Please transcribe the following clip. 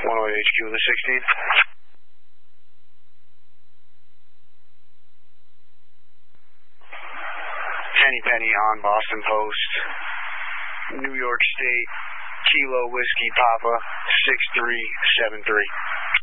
HQ with the 16. Penny on Boston Post. New York State, Kilo Whiskey Papa 6373.